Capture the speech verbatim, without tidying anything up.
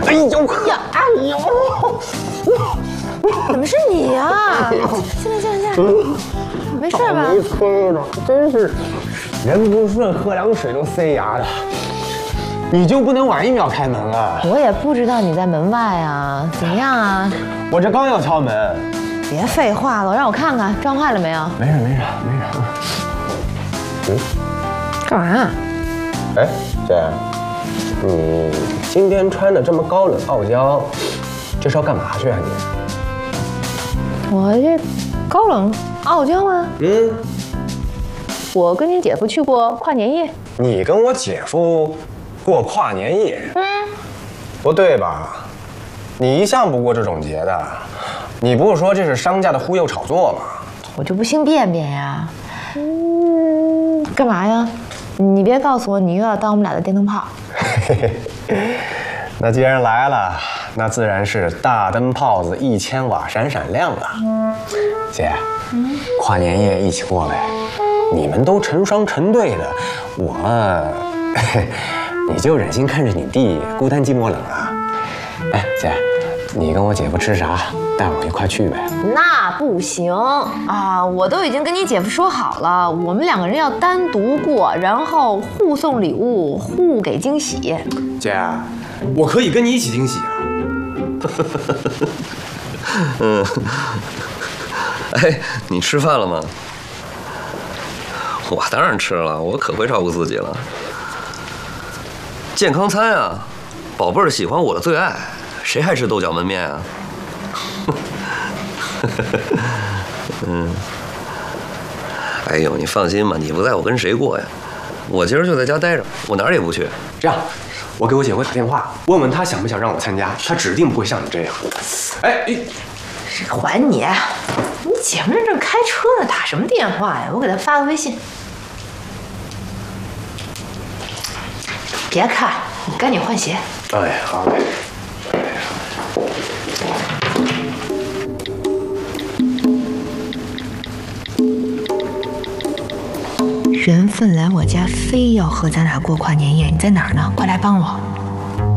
哎呦呀！哎呦！ 怎么是你呀？进来进来进来，没事吧？ 没催着，真是人不顺喝凉水都塞牙的。你就不能晚一秒开门啊？ 我也不知道你在门外啊，怎么样啊？ 我这刚要敲门。 别废话了，让我看看撞坏了没有？ 没事没事没事。嗯， 干嘛啊？ 哎，姐，你今天穿的这么高冷傲娇，这是要干嘛去啊你？ 我这高冷傲娇吗？ 嗯， 我跟你姐夫去过跨年夜。 你跟我姐夫过跨年夜？嗯，不对吧？你一向不过这种节的，你不是说这是商家的忽悠炒作吗？ 我就不信便便呀。嗯，干嘛呀？你别告诉我你又要当我们俩的电灯泡。 那既然来了，那自然是大灯泡子一千瓦闪闪亮了。姐，嗯、跨年夜一起过呗。你们都成双成对的，我，你就忍心看着你弟孤单寂寞冷啊？哎，姐，你跟我姐夫吃啥？带我一块去呗。 那不行啊！我都已经跟你姐夫说好了，我们两个人要单独过，然后互送礼物，互给惊喜。 姐，我可以跟你一起惊喜啊。 嗯，哎，你吃饭了吗？我当然吃了，我可会照顾自己了。健康餐啊，宝贝儿喜欢我的最爱，谁还吃豆角焖面啊？嗯，哎呦，你放心吧，你不在我跟谁过呀？我今儿就在家待着，我哪儿也不去。 这样，我给我姐夫打电话，问问他想不想让我参加，他指定不会像你这样。哎， 谁还你？你姐夫正开车呢，打什么电话呀？我给他发个微信。别看，你赶紧换鞋。 哎，好嘞。 缘分来我家，非要和咱俩过跨年夜，你在哪儿呢？快来帮我！